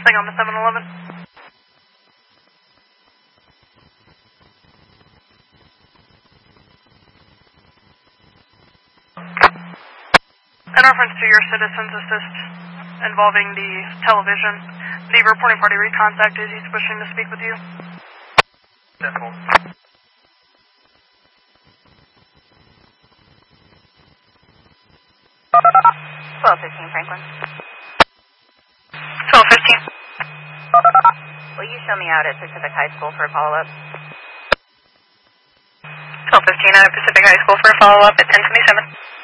Something on the 7-Eleven. In reference to your citizens assist involving the television, the reporting party recontacted. He's wishing to speak with you. 1215 Franklin. 1215. Will you show me out at Pacific High School for a follow-up? 1215 out at Pacific High School for a follow-up at 1027.